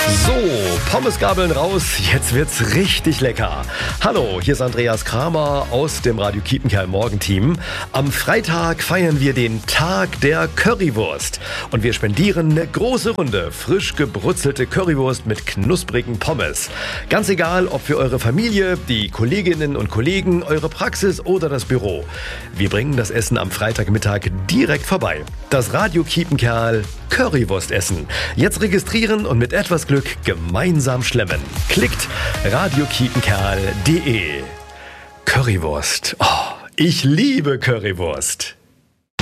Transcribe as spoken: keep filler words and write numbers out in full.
So, Pommesgabeln raus, jetzt wird's richtig lecker. Hallo, hier ist Andreas Kramer aus dem Radio Kiepenkerl Morgenteam. Am Freitag feiern wir den Tag der Currywurst. Und wir spendieren eine große Runde frisch gebrutzelte Currywurst mit knusprigen Pommes. Ganz egal, ob für eure Familie, die Kolleginnen und Kollegen, eure Praxis oder das Büro. Wir bringen das Essen am Freitagmittag direkt vorbei. Das Radio Kiepenkerl Currywurst essen. Jetzt registrieren und mit etwas Glück gemeinsam schlemmen. Klickt radiokiepenkerl punkt de. Currywurst. Oh, ich liebe Currywurst.